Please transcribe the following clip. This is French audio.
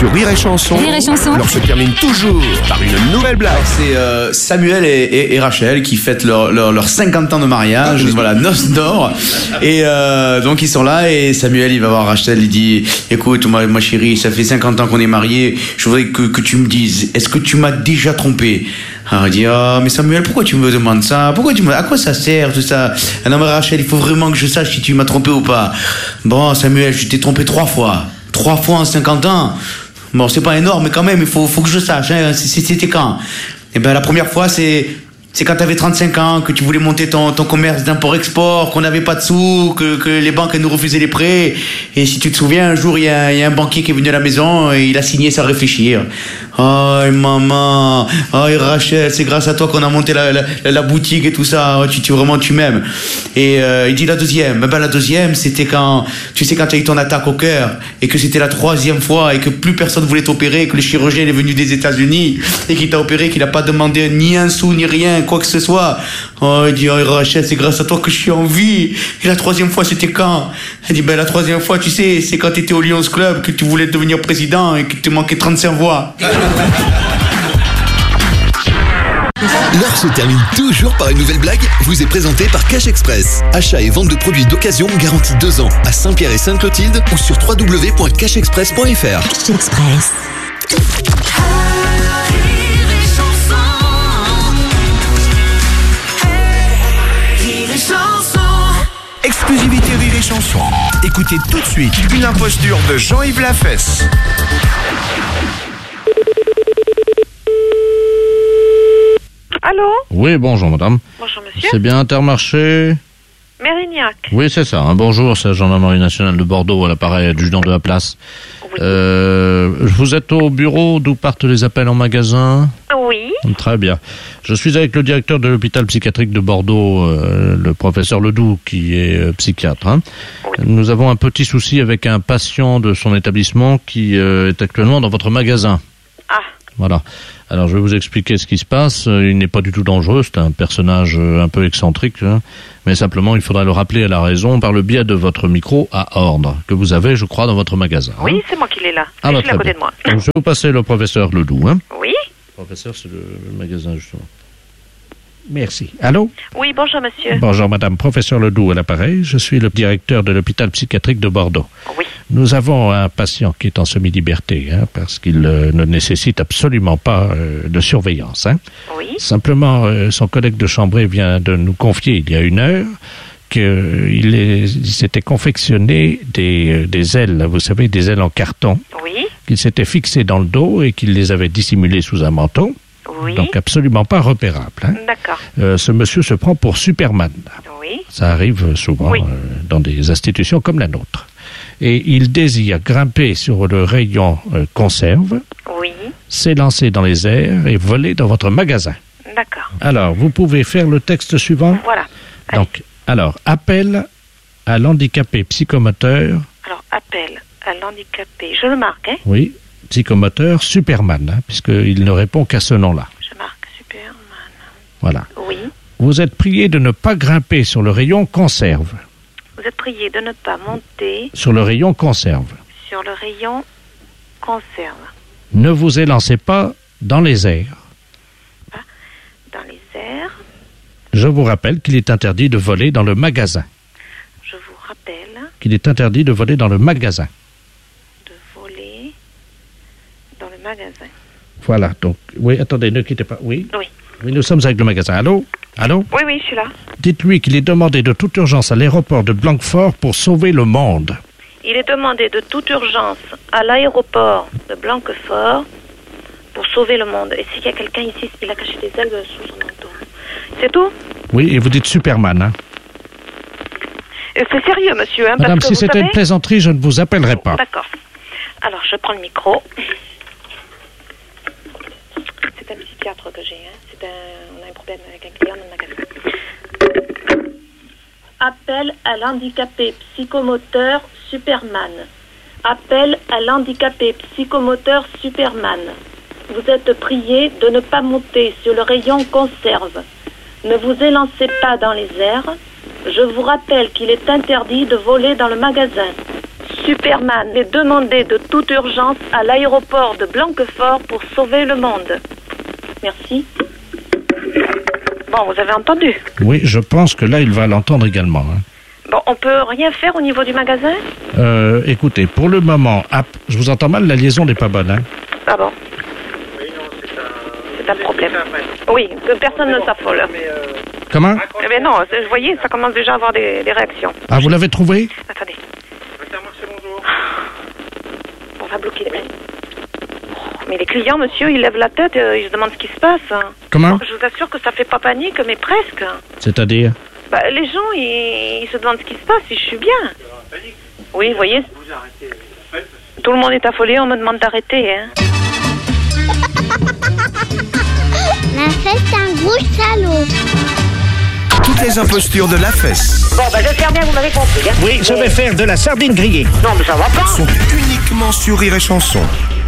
Sur Rire et Chanson, Rire et Chanson. l'heure se termine toujours par une nouvelle blague. C'est Samuel et Rachel qui fêtent leurs 50 ans de mariage, voilà, noces d'or. Et donc ils sont là et Samuel il va voir Rachel, il dit écoute ma chérie, ça fait 50 ans qu'on est mariés, je voudrais que tu me dises, est-ce que tu m'as déjà trompé? Alors il dit mais Samuel, pourquoi tu me demandes ça? À quoi ça sert tout ça? Non mais Rachel, il faut vraiment que je sache si tu m'as trompé ou pas. Bon Samuel, je t'ai trompé 3 fois. 3 fois en 50 ans. Bon, c'est pas énorme, mais quand même, il faut que je sache, hein, c'était quand? Eh ben, la première fois, c'est quand t'avais 35 ans, que tu voulais monter ton commerce d'import-export, qu'on n'avait pas de sous, que les banques, elles nous refusaient les prêts. Et si tu te souviens, un jour, il y a un banquier qui est venu à la maison et il a signé sans réfléchir. Oh, maman. Oh, Rachel, c'est grâce à toi qu'on a monté la boutique et tout ça. Oh, tu m'aimes. Et, il dit la deuxième. Ben, la deuxième, c'était quand tu as eu ton attaque au cœur et que c'était la 3e fois et que plus personne voulait t'opérer, que le chirurgien est venu des États-Unis et qu'il t'a opéré, qu'il a pas demandé ni un sou, ni rien, quoi que ce soit. Oh, il dit, oh, Rachel, c'est grâce à toi que je suis en vie. Et la 3e fois, c'était quand? Elle dit, ben, la 3e fois, tu sais, c'est quand t'étais au Lions Club, que tu voulais devenir président et que te manquait 35 voix. L'heure se termine toujours par une nouvelle blague, vous est présentée par Cash Express. Achat et vente de produits d'occasion garantis 2 ans à Saint-Pierre et Sainte-Clotilde ou sur www.cashexpress.fr. Cash Express. Exclusivité Rire et Chanson. Écoutez tout de suite une imposture de Jean-Yves Lafesse. Allô? Oui, bonjour madame. Bonjour monsieur. C'est bien Intermarché? Mérignac. Oui, c'est ça. Bonjour, c'est la Gendarmerie nationale de Bordeaux à l'appareil adjudant de la place. Oui. Vous êtes au bureau d'où partent les appels en magasin? Oui. Très bien. Je suis avec le directeur de l'hôpital psychiatrique de Bordeaux, le professeur Ledoux, qui est psychiatre. Hein. Oui. Nous avons un petit souci avec un patient de son établissement qui est actuellement dans votre magasin. Ah. Voilà. Alors je vais vous expliquer ce qui se passe. Il n'est pas du tout dangereux, c'est un personnage un peu excentrique, hein. Mais simplement il faudra le rappeler à la raison par le biais de votre micro à ordre, que vous avez, je crois, dans votre magasin. Oui, hein. c'est moi qui l'ai là. Ah, Je bah, l'ai à très côté bien. de moi. Donc, je vais vous passer le professeur Ledoux. Hein. Oui. Le professeur, c'est le magasin, justement. Merci. Allô? Oui, bonjour monsieur. Bonjour madame, professeur Ledoux à l'appareil. Je suis le directeur de l'hôpital psychiatrique de Bordeaux. Oui. Nous avons un patient qui est en semi-liberté, hein, parce qu'il ne nécessite absolument pas de surveillance. Hein. Oui. Simplement, son collègue de chambrée vient de nous confier il y a 1 heure qu'il s'était confectionné des ailes, vous savez, des ailes en carton, Oui. qu'il s'était fixées dans le dos et qu'il les avait dissimulées sous un manteau. Oui. Donc absolument pas repérable. Hein. D'accord. Ce monsieur se prend pour Superman. Oui. Ça arrive souvent Oui. dans des institutions comme la nôtre. Et il désire grimper sur le rayon conserve, Oui. s'élancer dans les airs et voler dans votre magasin. D'accord. Alors, vous pouvez faire le texte suivant. Voilà. Allez. Donc, alors, appel à l'handicapé psychomoteur. Alors, appel à l'handicapé. Je le marque, hein? Oui, psychomoteur Superman, hein, puisqu'il ne répond qu'à ce nom-là. Je marque Superman. Voilà. Oui. Vous êtes prié de ne pas grimper sur le rayon conserve. Vous êtes prié de ne pas monter Sur le rayon conserve. sur le rayon conserve. Ne vous élancez pas dans les airs. Dans les airs, Je vous rappelle qu'il est interdit de voler dans le magasin. je vous rappelle Qu'il est interdit de voler dans le magasin. de voler dans le magasin. Voilà, donc, oui, attendez, ne quittez pas. Oui? Oui. Oui, nous sommes avec le magasin. Allô? Allô? Oui, oui, je suis là. Dites-lui qu'il est demandé de toute urgence à l'aéroport de Blanquefort pour sauver le monde. Il est demandé de toute urgence à l'aéroport de Blanquefort pour sauver le monde. Et s'il y a quelqu'un ici, il a caché des ailes sous son manteau. C'est tout? Oui, et vous dites Superman, hein? C'est sérieux, monsieur, hein, Madame, parce que si c'était une plaisanterie, je ne vous appellerai pas. D'accord. Alors, je prends le micro. C'est un psychiatre que j'ai, hein. On a un problème avec un client dans le magasin. Appel à l'handicapé psychomoteur Superman. Appel à l'handicapé psychomoteur Superman. Vous êtes prié de ne pas monter sur le rayon conserve. Ne vous élancez pas dans les airs. Je vous rappelle qu'il est interdit de voler dans le magasin. Superman est demandé de toute urgence à l'aéroport de Blanquefort pour sauver le monde. Merci. Bon, vous avez entendu? Oui, je pense que là, il va l'entendre également. Hein. Bon, on peut rien faire au niveau du magasin? Écoutez, pour le moment, je vous entends mal, la liaison n'est pas bonne. Hein. Ah bon? C'est un problème. Oui, que personne ne s'affole. Comment? Eh bien non, vous voyez, ça commence déjà à avoir des réactions. Ah, vous l'avez trouvé? Attendez. On va bloquer les mains. Mais les clients, monsieur, ils lèvent la tête, ils se demandent ce qui se passe. Comment? Je vous assure que ça fait pas panique, mais presque. C'est-à-dire? Les gens, ils se demandent ce qui se passe, si je suis bien. Oui, vous voyez. Tout le monde est affolé, on me demande d'arrêter, hein. La fesse, c'est un gros salaud. Toutes les impostures de la fesse Bon, j'espère bien que vous m'avez compris. Hein. Oui, je vais faire de la sardine grillée. Non, mais ça va pas. sont uniquement sur Rire et Chanson.